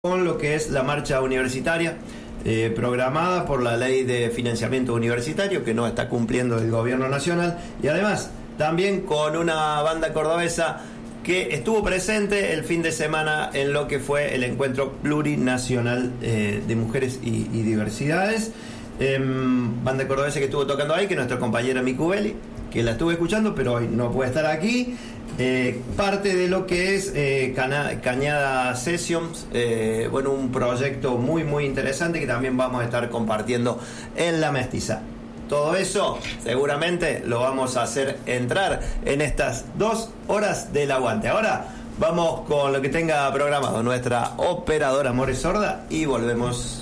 Con lo que es la marcha universitaria programada por la ley de financiamiento universitario que no está cumpliendo el gobierno nacional, y además también con una banda cordobesa que estuvo presente el fin de semana en lo que fue el encuentro plurinacional de mujeres y diversidades. Banda cordobesa que estuvo tocando ahí, que nuestra compañera Miku Belli, que la estuve escuchando pero hoy no puede estar aquí. Parte de lo que es Cañada Sessions, un proyecto muy interesante que también vamos a estar compartiendo en La Mestiza. Todo eso seguramente lo vamos a hacer entrar en estas 2 horas del aguante. Ahora vamos con lo que tenga programado nuestra operadora More Sorda y volvemos.